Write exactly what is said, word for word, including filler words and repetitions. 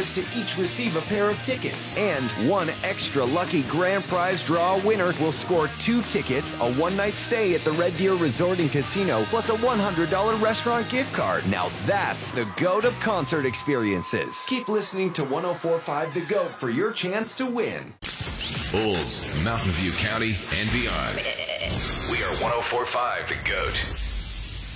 winners to each receive a pair of tickets. And one extra lucky grand prize draw winner will score two tickets, a one-night stay at the Red Deer Resort and Casino, plus a one hundred dollars restaurant gift card. Now that's the GOAT of concert experiences. Keep listening to one oh four point five The GOAT for your chance to win. Olds, Mountain View County, and beyond. We are one oh four point five The GOAT.